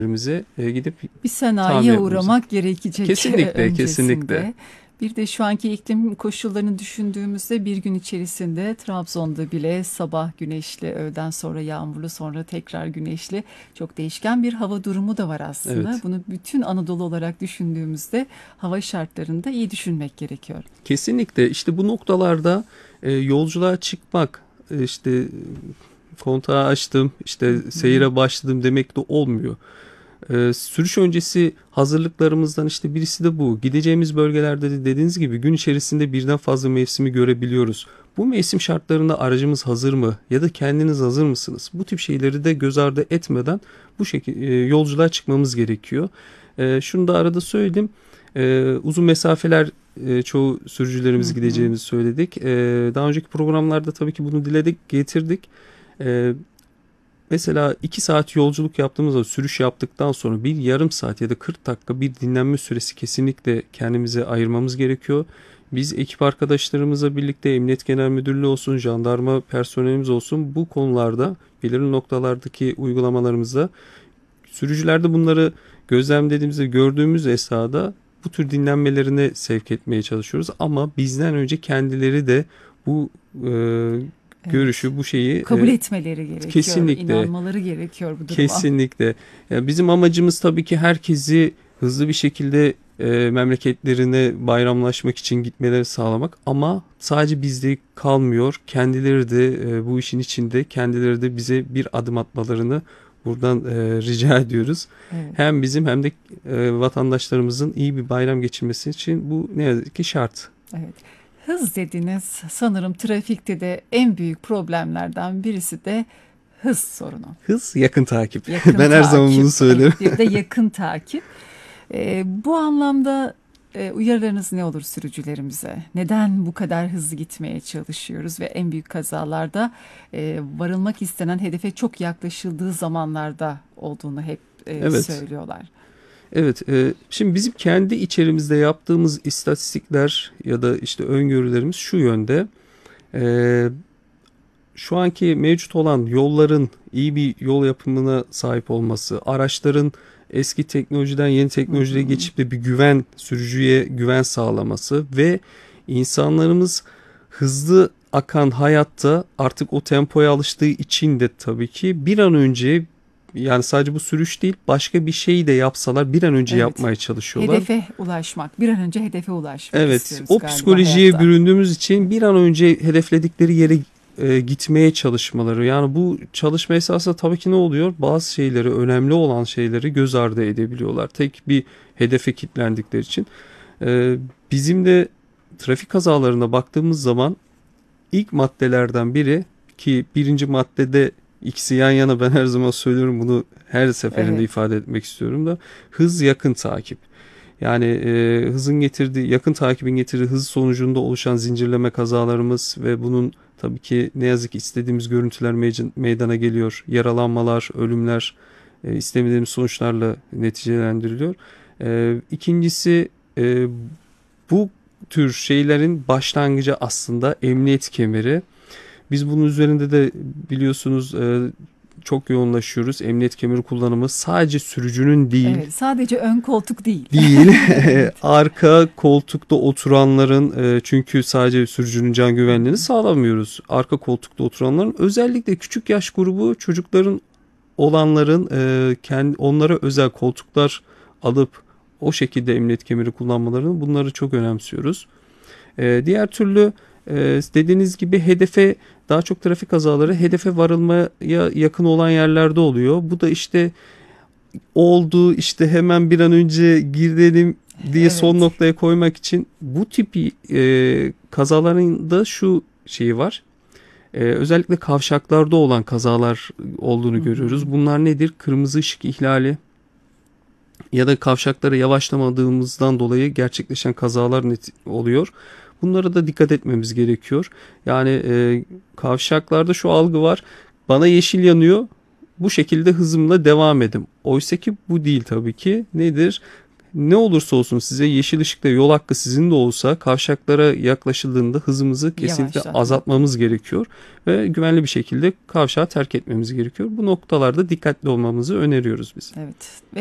gidip Bir tamir sanayiye yapmamız. uğramak gerekecek Kesinlikle, kesinlikle. öncesinde. Bir de şu anki iklim koşullarını düşündüğümüzde bir gün içerisinde Trabzon'da bile sabah güneşli, öğleden sonra yağmurlu, sonra tekrar güneşli çok değişken bir hava durumu da var aslında. Evet. Bunu bütün Anadolu olarak düşündüğümüzde hava şartlarında iyi düşünmek gerekiyor. Kesinlikle işte bu noktalarda yolculuğa çıkmak, işte kontağı açtım, Hı işte hı. seyire başladım demek de olmuyor. Sürüş öncesi hazırlıklarımızdan işte birisi de bu. Gideceğimiz bölgelerde de dediğiniz gibi gün içerisinde birden fazla mevsimi görebiliyoruz. Bu mevsim şartlarında aracımız hazır mı ya da kendiniz hazır mısınız? Bu tip şeyleri de göz ardı etmeden bu şekilde yolculuğa çıkmamız gerekiyor. Şunu da arada söyledim. Uzun mesafeler çoğu Hı sürücülerimiz hı. gideceğimizi söyledik. Daha önceki programlarda tabii ki bunu diledik, getirdik. E, Mesela 2 saat yolculuk yaptığımızda sürüş yaptıktan sonra bir yarım saat ya da 40 dakika bir dinlenme süresi kesinlikle kendimize ayırmamız gerekiyor. Biz ekip arkadaşlarımızla birlikte Emniyet Genel Müdürlüğü olsun, jandarma personelimiz olsun bu konularda belirli noktalardaki uygulamalarımızda sürücülerde bunları gözlemlediğimizde gördüğümüz esnada bu tür dinlenmelerine sevk etmeye çalışıyoruz. Ama bizden önce kendileri de bu e, Evet. görüşü, bu şeyi Kabul etmeleri gerekiyor, kesinlikle. inanmaları gerekiyor bu duruma. Kesinlikle. Ya bizim amacımız tabii ki herkesi hızlı bir şekilde memleketlerine bayramlaşmak için gitmeleri sağlamak ama sadece bizde kalmıyor. Kendileri de bu işin içinde, kendileri de bize bir adım atmalarını buradan rica ediyoruz. Evet. Hem bizim hem de vatandaşlarımızın iyi bir bayram geçirmesi için bu ne yazık ki şart. Evet. Hız dediniz. Sanırım trafikte de en büyük problemlerden birisi de hız sorunu. Hız, yakın takip. Yakın Ben her zaman bunu takip, söylerim. bir de yakın takip. Bu anlamda uyarılarınız ne olur sürücülerimize? Neden bu kadar hızlı gitmeye çalışıyoruz ve en büyük kazalarda varılmak istenen hedefe çok yaklaşıldığı zamanlarda olduğunu hep Evet. söylüyorlar. Evet, şimdi bizim kendi içerimizde yaptığımız istatistikler ya da işte öngörülerimiz şu yönde. E, Şu anki mevcut olan yolların iyi bir yol yapımına sahip olması, araçların eski teknolojiden yeni Hı teknolojiye hı. geçip de bir güven, sürücüye güven sağlaması ve insanlarımız hızlı akan hayatta artık o tempoya alıştığı için de tabii ki bir an önce yani sadece bu sürüş değil başka bir şey de yapsalar bir an önce Evet. yapmaya çalışıyorlar. Hedefe ulaşmak, bir an önce hedefe ulaşmak Evet, istiyoruz o galiba psikolojiye hayatta. büründüğümüz için bir an önce hedefledikleri yere gitmeye çalışmaları. Yani bu çalışma esasında tabii ki ne oluyor? Bazı şeyleri, önemli olan şeyleri göz ardı edebiliyorlar. Tek bir hedefe kilitlendikleri için. E, Bizim de trafik kazalarına baktığımız zaman ilk maddelerden biri ki birinci maddede ikisi yan yana ben her zaman söylüyorum bunu her seferinde Evet. ifade etmek istiyorum da hız yakın takip. Yani hızın getirdiği, yakın takibin getirdiği hız sonucunda oluşan zincirleme kazalarımız ve bunun tabii ki ne yazık ki istediğimiz görüntüler meydana geliyor. Yaralanmalar, ölümler istemediğimiz sonuçlarla neticelendiriliyor. İkincisi bu tür şeylerin başlangıcı aslında emniyet kemeri. Biz bunun üzerinde de biliyorsunuz çok yoğunlaşıyoruz. Emniyet kemeri kullanımı sadece sürücünün değil, Evet, sadece ön koltuk değil. değil. Evet. Arka koltukta oturanların çünkü sadece sürücünün can Hı güvenliğini hı. sağlamıyoruz. Arka koltukta oturanların özellikle küçük yaş grubu çocukların olanların kendi onlara özel koltuklar alıp o şekilde emniyet kemeri kullanmalarını bunları çok önemsiyoruz. Diğer türlü dediğiniz gibi hedefe daha çok trafik kazaları hedefe varılmaya yakın olan yerlerde oluyor. Bu da işte oldu işte hemen bir an önce girelim diye son Evet. noktaya koymak için bu tip kazaların da şu şeyi var. Özellikle kavşaklarda olan kazalar Hı olduğunu hı. görüyoruz. Bunlar nedir? Kırmızı ışık ihlali ya da kavşaklara yavaşlamadığımızdan dolayı gerçekleşen kazalar oluyor. Bunlara da dikkat etmemiz gerekiyor. Yani kavşaklarda şu algı var. Bana yeşil yanıyor. Bu şekilde hızımla devam edim. Oysa ki bu değil tabii ki. Nedir? ne olursa olsun size yeşil ışıkta yol hakkı sizin de olsa kavşaklara yaklaşıldığında hızımızı kesinlikle Yavaşlatma. azaltmamız gerekiyor ve güvenli bir şekilde kavşağı terk etmemiz gerekiyor. Bu noktalarda dikkatli olmamızı öneriyoruz biz. Evet.